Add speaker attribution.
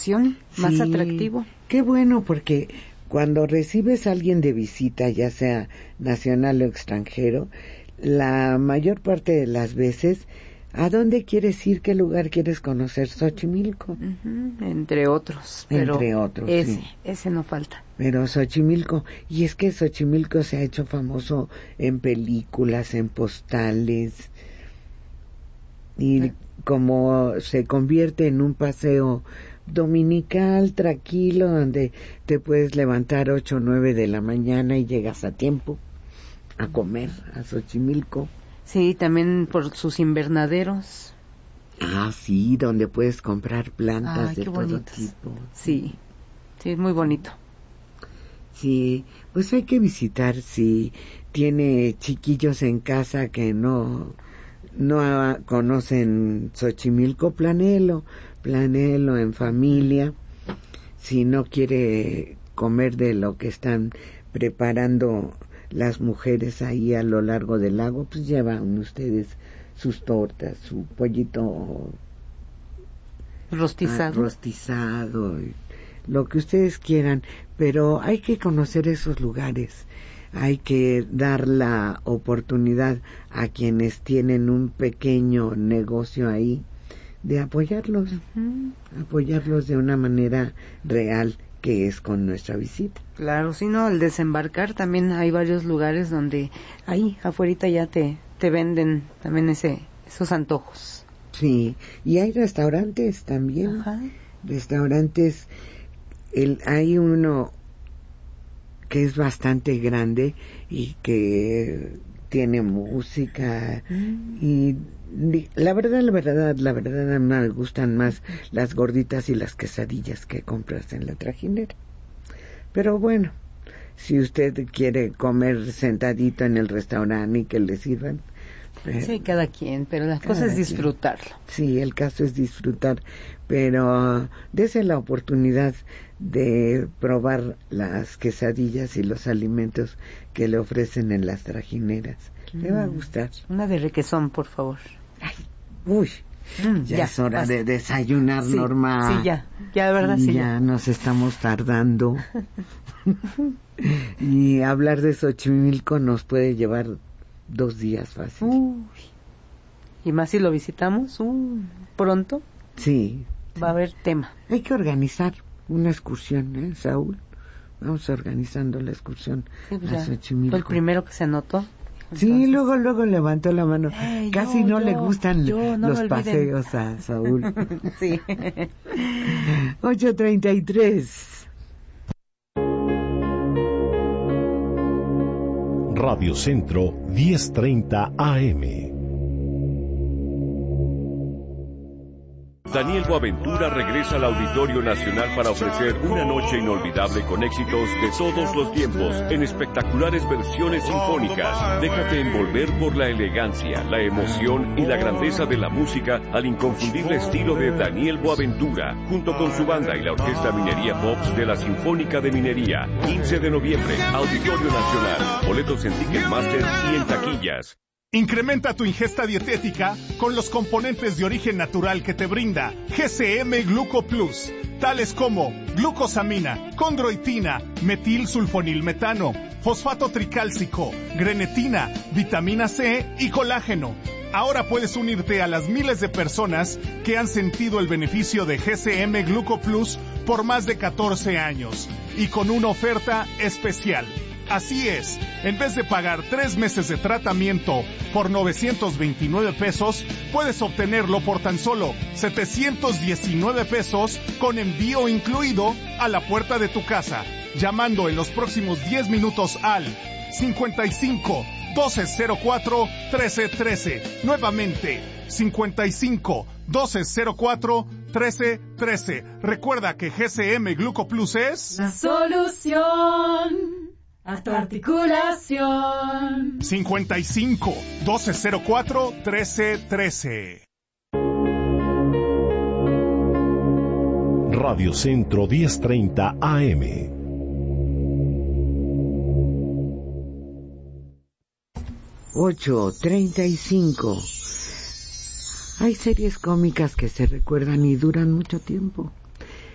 Speaker 1: más
Speaker 2: sí,
Speaker 1: atractivo.
Speaker 2: Qué bueno, porque cuando recibes a alguien de visita, ya sea nacional o extranjero, la mayor parte de las veces, ¿a dónde quieres ir? ¿Qué lugar quieres conocer? Xochimilco.
Speaker 1: Entre otros. Pero
Speaker 2: Entre otros,
Speaker 1: ese no falta.
Speaker 2: Pero Xochimilco, y es que Xochimilco se ha hecho famoso en películas, en postales, y como se convierte en un paseo dominical, tranquilo, donde te puedes levantar 8 o 9 de la mañana y llegas a tiempo a comer a Xochimilco.
Speaker 1: Sí, también por sus invernaderos.
Speaker 2: Ah, sí, donde puedes comprar plantas de todo
Speaker 1: bonitos.
Speaker 2: tipo.
Speaker 1: Sí, es muy bonito.
Speaker 2: Sí, pues hay que visitar. Si tiene chiquillos en casa que no conocen Xochimilco, planéelo en familia. Si no quiere comer de lo que están preparando las mujeres ahí a lo largo del lago, pues llevan ustedes sus tortas, su pollito rostizado, lo que ustedes quieran, pero hay que conocer esos lugares. Hay que dar la oportunidad a quienes tienen un pequeño negocio ahí de apoyarlos, apoyarlos de una manera real, que es con nuestra visita.
Speaker 1: Claro, si no, al desembarcar también hay varios lugares donde ahí afuerita ya te venden también esos antojos.
Speaker 2: Sí, y hay restaurantes también. Restaurantes, hay uno que es bastante grande y que tiene música y la verdad a mí me gustan más las gorditas y las quesadillas que compras en la trajinera. Pero bueno, si usted quiere comer sentadito en el restaurante y que le sirvan,
Speaker 1: sí, cada quien, pero la cosa es disfrutarlo.
Speaker 2: Sí, el caso es disfrutar, pero dese la oportunidad de probar las quesadillas y los alimentos que le ofrecen en las trajineras. Le va a gustar.
Speaker 1: Una de requesón, por favor.
Speaker 2: Ay, uy, ya es hora de desayunar,
Speaker 1: sí,
Speaker 2: Norma.
Speaker 1: Sí, ya, ¿verdad? Sí,
Speaker 2: ya nos estamos tardando. Y hablar de Xochimilco nos puede llevar 2 días fácil.
Speaker 1: Y más si lo visitamos pronto.
Speaker 2: Sí.
Speaker 1: Va a haber tema.
Speaker 2: Hay que organizar una excursión, Saúl. Vamos organizando la excursión a Xochimilco.
Speaker 1: Fue el primero que se anotó.
Speaker 2: Sí, luego levantó la mano. Casi no le gustan los paseos a Saúl.
Speaker 1: Sí.
Speaker 2: 8:33.
Speaker 3: Radio Centro 10:30 AM.
Speaker 4: Daniel Boaventura regresa al Auditorio Nacional para ofrecer una noche inolvidable con éxitos de todos los tiempos, en espectaculares versiones sinfónicas. Déjate envolver por la elegancia, la emoción y la grandeza de la música al inconfundible estilo de Daniel Boaventura, junto con su banda y la Orquesta Minería Pops de la Sinfónica de Minería. 15 de noviembre, Auditorio Nacional. Boletos en Ticketmaster y en taquillas.
Speaker 5: Incrementa tu ingesta dietética con los componentes de origen natural que te brinda GCM Gluco Plus, tales como glucosamina, condroitina, metilsulfonilmetano, fosfato tricálcico, grenetina, vitamina C y colágeno. Ahora puedes unirte a las miles de personas que han sentido el beneficio de GCM Gluco Plus por más de 14 años y con una oferta especial. Así es, en vez de pagar 3 meses de tratamiento por 929 pesos, puedes obtenerlo por tan solo 719 pesos con envío incluido a la puerta de tu casa, llamando en los próximos 10 minutos al 55 1204 1313. Nuevamente, 55 1204 1313. Recuerda que GCM Gluco Plus es
Speaker 6: la solución a tu articulación.
Speaker 5: 55 1204 1313.
Speaker 3: Radio Centro 10:30 AM.
Speaker 2: 8:35. Hay series cómicas que se recuerdan y duran mucho tiempo.